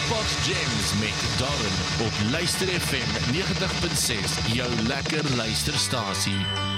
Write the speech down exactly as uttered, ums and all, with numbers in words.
Jukebox Jams met Darren op Luister F M negentig punt ses, jou lekker luisterstasie.